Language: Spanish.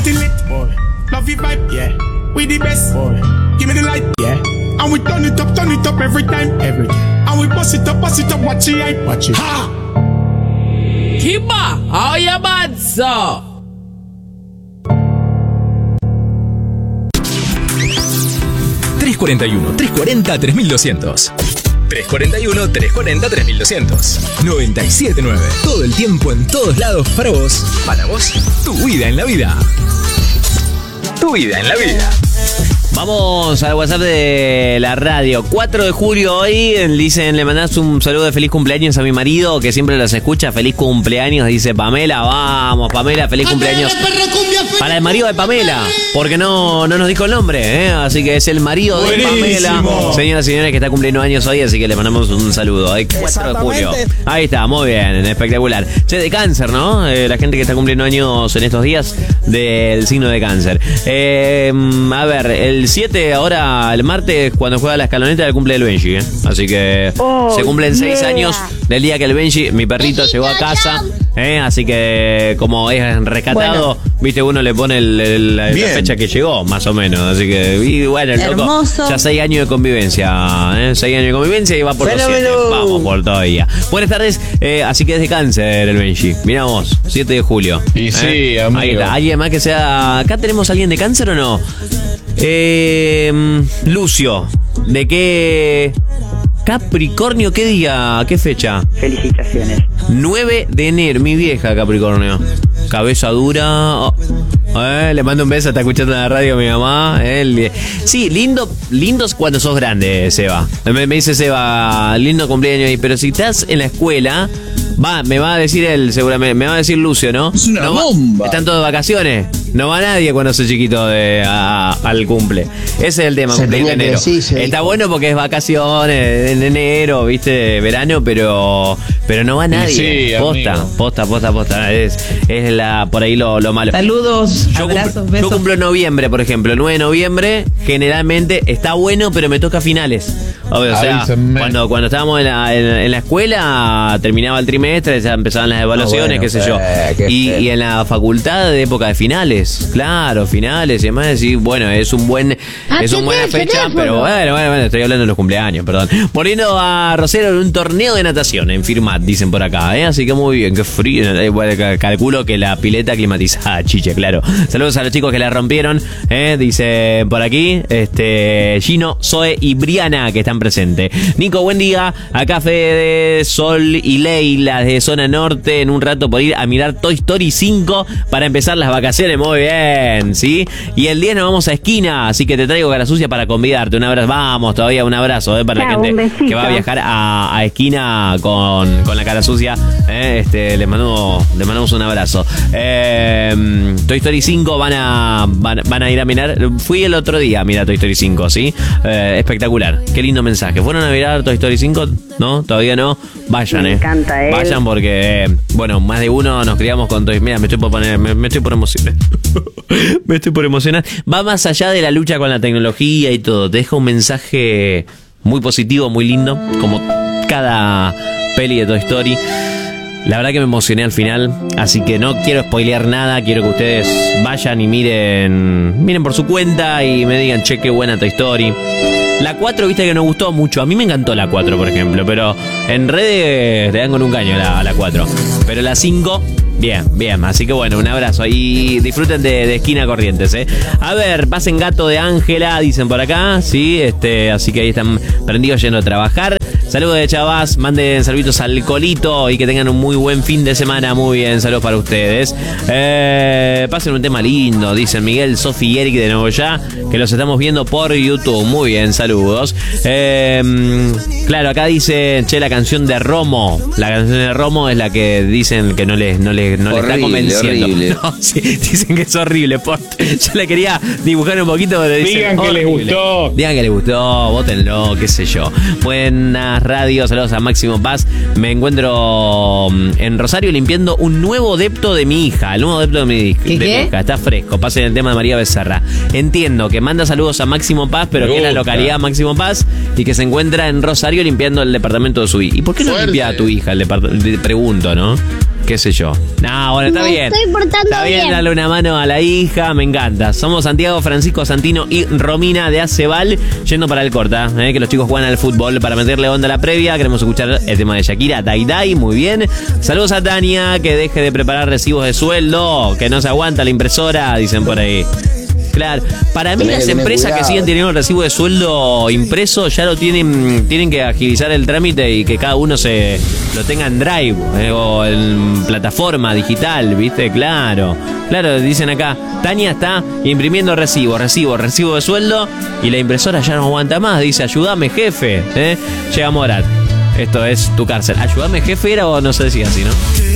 getting lit. Boy. Love your vibe. Yeah. We the best. Boy. Give me the light. Yeah. And we turn it up every time. Every time. And we bust it up, watch it hype. Watch it. Ha! Kiba, oye mazzo. ...341-340-3200... ...341-340-3200... ...979... ...todo el tiempo en todos lados para vos... ...para vos, tu vida en la vida... ...tu vida en la vida... Vamos al WhatsApp de la radio. 4 de julio hoy. Dicen, le mandás un saludo de feliz cumpleaños a mi marido, que siempre los escucha. Feliz cumpleaños, dice Pamela. Vamos, Pamela, feliz cumpleaños. Para el marido de Pamela, porque no nos dijo el nombre, ¿eh? Así que es el marido de Pamela. Señoras y señores, que está cumpliendo años hoy, así que le mandamos un saludo. 4 de julio. Ahí está, muy bien, espectacular. Che, de cáncer, ¿no? La gente que está cumpliendo años en estos días del signo de cáncer. A ver, el 7 ahora, el martes, cuando juega la escaloneta, el cumple del Benji, ¿eh? Así que se cumplen 6 años del día que el Benji, mi perrito, llegó a casa, ¿eh? Así que como es rescatado, viste, uno le pone la fecha que llegó, más o menos. Así que, y bueno, el loco, ya 6 años de convivencia, ¿eh? 6 años de convivencia y va por los 7. Vamos por todavía. Buenas tardes, así que es de cáncer el Benji. Mirá vos, 7 de julio. Y sí, amigo. Ahí está. ¿Alguien más que sea? ¿Acá tenemos a alguien de cáncer o no? Lucio, ¿de qué? Capricornio, ¿qué día? ¿Qué fecha? Felicitaciones. 9 de enero, mi vieja Capricornio. Cabeza dura. Le mando un beso, está escuchando en la radio mi mamá. Sí, lindos cuando sos grande, Seba. Me dice Seba, lindo cumpleaños ahí, pero si estás en la escuela, me va a decir él seguramente, me va a decir Lucio, ¿no? Es una bomba. Están todos de vacaciones. No va nadie cuando sos chiquito al cumple. Ese es el tema, cumpleaños en enero. Está bueno porque es vacaciones en enero, viste, verano, pero no va nadie. Sí, posta. Es por ahí lo malo. Saludos, abrazos, besos. Yo cumplo en noviembre, por ejemplo. El 9 de noviembre, generalmente está bueno, pero me toca a finales. O sea, cuando estábamos en la escuela, terminaba el trimestre, ya empezaban las evaluaciones, qué sé yo. Y en la facultad de época de finales. Claro, finales y demás. Y bueno, es buena fecha, pero bueno, estoy hablando de los cumpleaños, perdón. Poniendo a Rosero en un torneo de natación en Firmat, dicen por acá, ¿eh? Así que muy bien, qué frío. Calculo que la pileta climatizada, chiche, claro. Saludos a los chicos que la rompieron, dice por aquí, Gino, Zoe y Briana, que están presentes. Nico, buen día. Acá Fede, Sol y Leila de Zona Norte, en un rato por ir a mirar Toy Story 5 para empezar las vacaciones. Muy bien, ¿sí? Y el 10 nos vamos a Esquina, así que te traigo cara sucia para convidarte. Un abrazo, vamos, todavía un abrazo, para la gente que va a viajar a Esquina con la cara sucia. Le mandamos un abrazo. Toy Story 5 van a ir a mirar. Fui el otro día a mirar Toy Story 5, ¿sí? Espectacular, qué lindo mensaje. ¿Fueron a mirar Toy Story 5? ¿No? ¿Todavía no? Vayan, Me encanta, Vayan porque, bueno, más de uno nos criamos con Toy. Mira, me estoy por emocionar. Me estoy por emocionar. Va más allá de la lucha con la tecnología y todo. Te deja un mensaje muy positivo, muy lindo, como cada peli de Toy Story. La verdad que me emocioné al final, así que no quiero spoilear nada. Quiero que ustedes vayan y miren por su cuenta y me digan, che, qué buena Toy Story. La 4, viste que nos gustó mucho. A mí me encantó la 4, por ejemplo, pero en redes te dan con un caño a la 4. Pero la 5... Bien, así que bueno, un abrazo y disfruten de Esquina Corrientes, A ver, pasen gato de Ángela, dicen por acá, sí, así que ahí están prendidos yendo a trabajar. Saludos de Chavás, manden saluditos al Colito y que tengan un muy buen fin de semana. Muy bien, saludos para ustedes. Pasen un tema lindo, dicen Miguel, Sofi y Eric de Nogoyá, que los estamos viendo por YouTube. Muy bien, saludos. Claro, acá dicen, che, la canción de Romo. La canción de Romo es la que dicen que no le está convenciendo. Horrible. No, sí, dicen que es horrible. Yo le quería dibujar un poquito, pero dicen, digan que les gustó. Digan que les gustó, vótenlo, qué sé yo. Buenas radio, saludos a Máximo Paz. Me encuentro en Rosario limpiando un nuevo depto de mi hija. El nuevo depto de mi hija. Está fresco. Pasen el tema de María Becerra. Entiendo que manda saludos a Máximo Paz, pero que es la localidad Máximo Paz y que se encuentra en Rosario limpiando el departamento de su hija. ¿Y por qué no limpia a tu hija el departamento? Pregunto, ¿no? qué sé yo. No, bueno, está bien. Estoy portando Está bien darle una mano a la hija, me encanta. Somos Santiago, Francisco, Santino y Romina de Aceval, yendo para el corta, que los chicos juegan al fútbol para meterle onda a la previa. Queremos escuchar el tema de Shakira, Dai Dai, muy bien. Saludos a Tania, que deje de preparar recibos de sueldo, que no se aguanta la impresora, dicen por ahí. Claro, para mí las empresas que siguen teniendo el recibo de sueldo impreso ya lo tienen que agilizar el trámite y que cada uno lo tenga en Drive o en plataforma digital, ¿viste? Claro, dicen acá, Tania está imprimiendo recibo de sueldo y la impresora ya no aguanta más, dice, ayúdame jefe, Llega Morat, esto es tu cárcel, ayúdame jefe era o no se decía así, ¿no?